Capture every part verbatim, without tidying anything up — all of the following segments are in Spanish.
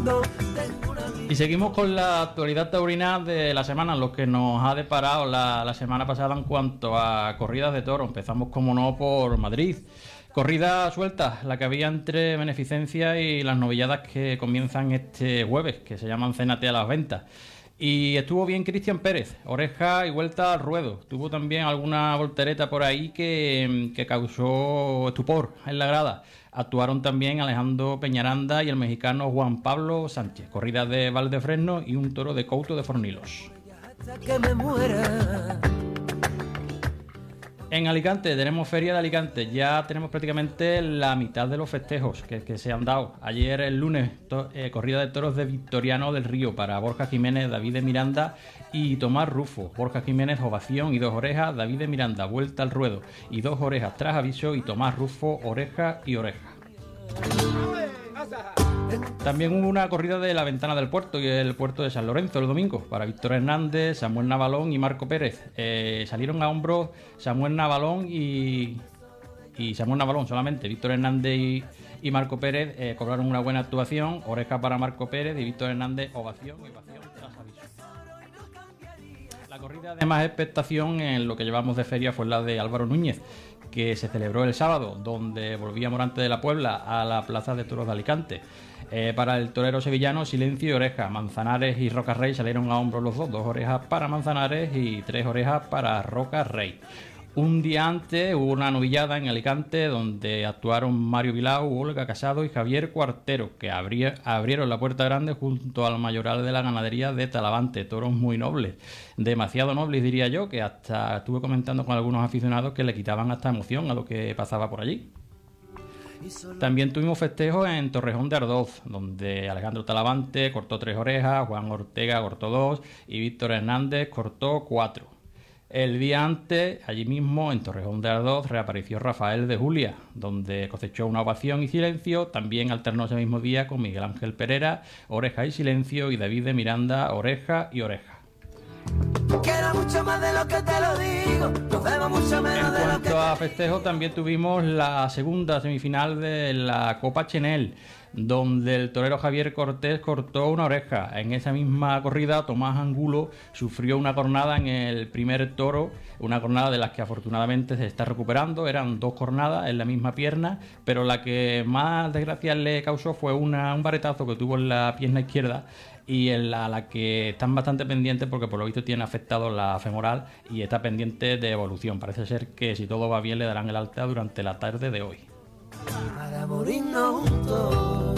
Y seguimos con la actualidad taurina de la semana, lo que nos ha deparado la, la semana pasada en cuanto a corridas de toros. Empezamos, como no, por Madrid. Corrida suelta, la que había entre Beneficencia y las novilladas que comienzan este jueves, que se llaman Cénate a las Ventas. Y estuvo bien Cristian Pérez, oreja y vuelta al ruedo. Tuvo también alguna voltereta por ahí que, que causó estupor en la grada. Actuaron también Alejandro Peñaranda y el mexicano Juan Pablo Sánchez. Corrida de Valdefresno y un toro de Couto de Fornilos. Que me muera. En Alicante tenemos Feria de Alicante, ya tenemos prácticamente la mitad de los festejos que, que se han dado. Ayer, el lunes, to, eh, corrida de toros de Victoriano del Río para Borja Jiménez, David de Miranda y Tomás Rufo. Borja Jiménez, ovación y dos orejas, David de Miranda, vuelta al ruedo y dos orejas tras aviso y Tomás Rufo, oreja y oreja. También hubo una corrida de la Ventana del Puerto y el Puerto de San Lorenzo el domingo para Víctor Hernández, Samuel Navalón y Marco Pérez. Eh, salieron a hombros Samuel Navalón y, y Samuel Navalón solamente. Víctor Hernández y, y Marco Pérez eh, cobraron una buena actuación. Oreja para Marco Pérez y Víctor Hernández, ovación y ovación tras aviso. La corrida de más expectación en lo que llevamos de feria fue la de Álvaro Núñez, que se celebró el sábado, donde volvía Morante de la Puebla a la Plaza de Toros de Alicante. Eh, para el torero sevillano, silencio y oreja. Manzanares y Roca Rey salieron a hombros los dos, dos orejas para Manzanares y tres orejas para Roca Rey. Un día antes hubo una novillada en Alicante donde actuaron Mario Vilau, Olga Casado y Javier Cuartero, que abría, abrieron la puerta grande junto al mayoral de la ganadería de Talavante. Toros muy nobles, demasiado nobles diría yo, que hasta estuve comentando con algunos aficionados que le quitaban hasta emoción a lo que pasaba por allí. También tuvimos festejos en Torrejón de Ardoz, donde Alejandro Talavante cortó tres orejas, Juan Ortega cortó dos y Víctor Hernández cortó cuatro. El día antes, allí mismo, en Torrejón de Ardoz, reapareció Rafael de Julia, donde cosechó una ovación y silencio. También alternó ese mismo día con Miguel Ángel Pereira, oreja y silencio, y David de Miranda, oreja y oreja. Quiero mucho más de lo que te lo digo, nos vemos mucho menos de lo que... En cuanto a festejo, también tuvimos la segunda semifinal de la Copa Chenel, donde el torero Javier Cortés cortó una oreja. En esa misma corrida, Tomás Angulo sufrió una cornada en el primer toro, una cornada de las que afortunadamente se está recuperando. Eran dos cornadas en la misma pierna, pero la que más desgracia le causó fue una, un varetazo que tuvo en la pierna izquierda, y en la, la que están bastante pendientes porque por lo visto tiene afectado la femoral y está pendiente de evolución. Parece ser que si todo va bien le darán el alta durante la tarde de hoy. Para morirnos juntos.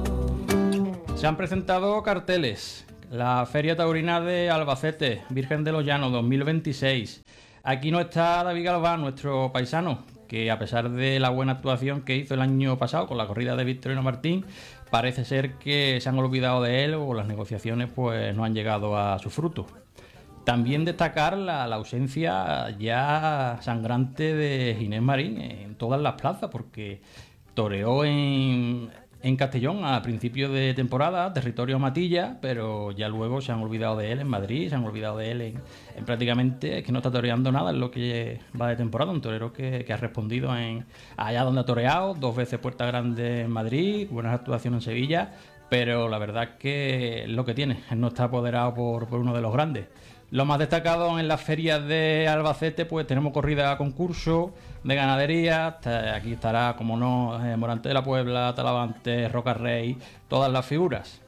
Se han presentado carteles. La Feria Taurina de Albacete, Virgen de los Llanos dos mil veintiséis. Aquí no está David Galván, nuestro paisano, que a pesar de la buena actuación que hizo el año pasado con la corrida de Victorino Martín, parece ser que se han olvidado de él o las negociaciones pues no han llegado a su fruto. También destacar la, la ausencia ya sangrante de Ginés Marín en todas las plazas, porque toreó en, en Castellón a principio de temporada, territorio Matilla, pero ya luego se han olvidado de él en Madrid, se han olvidado de él en, en prácticamente, es que no está toreando nada en lo que va de temporada. Un torero que, que ha respondido en allá donde ha toreado, dos veces Puerta Grande en Madrid, buenas actuaciones en Sevilla, pero la verdad es que es lo que tiene, él no está apoderado por, por uno de los grandes. Lo más destacado en las ferias de Albacete, pues tenemos corrida a concurso de ganadería. Aquí estará, como no, eh, Morante de la Puebla, Talavante, Roca Rey, todas las figuras.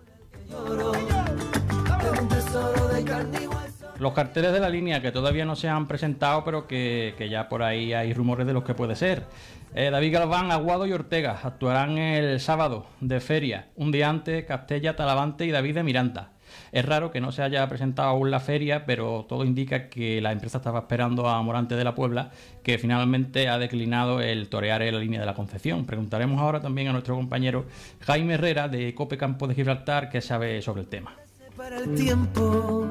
Los carteles de la línea que todavía no se han presentado, pero que, que ya por ahí hay rumores de los que puede ser. Eh, David Galván, Aguado y Ortega actuarán el sábado de feria. Un día antes, Castella, Talavante y David de Miranda. Es raro que no se haya presentado aún la feria, pero todo indica que la empresa estaba esperando a Morante de la Puebla, que finalmente ha declinado el torear en la línea de la Concepción. Preguntaremos ahora también a nuestro compañero Jaime Herrera de Cope Campo de Gibraltar, que sabe sobre el tema. Para el tiempo.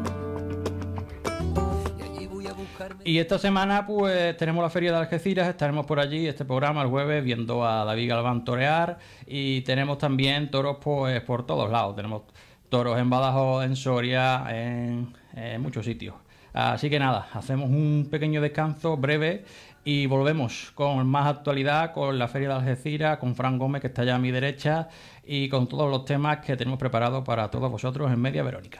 Y esta semana pues tenemos la feria de Algeciras, estaremos por allí este programa el jueves viendo a David Galván torear, y tenemos también toros pues por todos lados. Tenemos toros en Badajoz, en Soria, en, en muchos sitios. Así que nada, hacemos un pequeño descanso breve Y volvemos con más actualidad, con la Feria de Algeciras, con Fran Gómez, que está ya a mi derecha, y con todos los temas que tenemos preparados para todos vosotros en Media Verónica.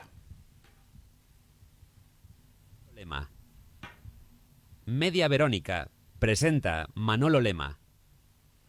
Lema. Media Verónica presenta Manolo Lema.